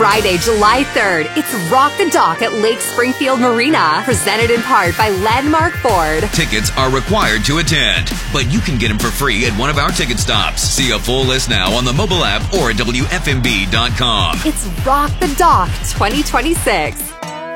Friday, July 3rd, it's Rock the Dock at Lake Springfield Marina, presented in part by Landmark Ford. Tickets are required to attend, but you can get them for free at one of our ticket stops. See a full list now on the mobile app or at WFMB.com. It's Rock the Dock 2026.